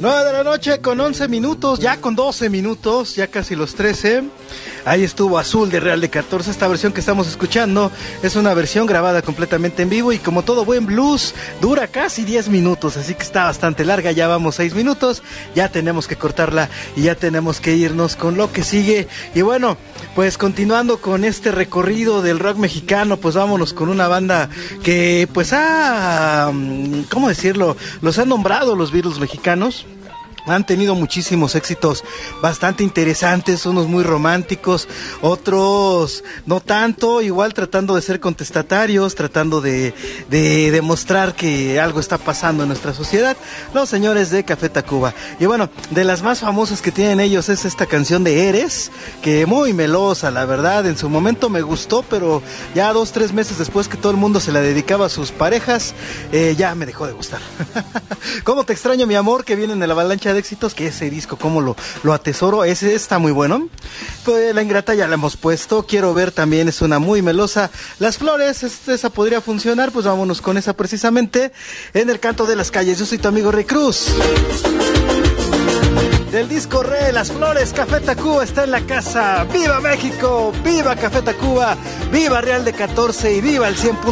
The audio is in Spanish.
9 de la noche con 11 minutos, ya con 12 minutos, ya casi los 13. Ahí estuvo Azul de Real de 14. Esta versión que estamos escuchando es una versión grabada completamente en vivo y como todo buen blues dura casi 10 minutos, así que está bastante larga. Ya vamos 6 minutos, ya tenemos que cortarla y ya tenemos que irnos con lo que sigue. Y bueno, pues continuando con este recorrido del rock mexicano, pues vámonos con una banda que pues ¿cómo decirlo? Los han nombrado los Beatles mexicanos. Han tenido muchísimos éxitos bastante interesantes, unos muy románticos, otros no tanto, igual tratando de ser contestatarios, tratando de demostrar que algo está pasando en nuestra sociedad, los señores de Café Tacuba. Y bueno, de las más famosas que tienen ellos es esta canción de Eres, que muy melosa, la verdad, en su momento me gustó, pero ya 2-3 meses después que todo el mundo se la dedicaba a sus parejas, ya me dejó de gustar. ¿Cómo te extraño, mi amor? Que viene en la avalancha de éxitos, que ese disco como lo atesoro, ese está muy bueno. Pues La Ingrata ya la hemos puesto, Quiero Ver también es una muy melosa. Las Flores, esa podría funcionar, pues vámonos con esa precisamente en el canto de las calles. Yo soy tu amigo Rey Cruz. Del disco Re, Las Flores, Café Tacuba está en la casa. ¡Viva México! ¡Viva Café Tacuba! ¡Viva Real de 14! ¡Y viva el 100.9!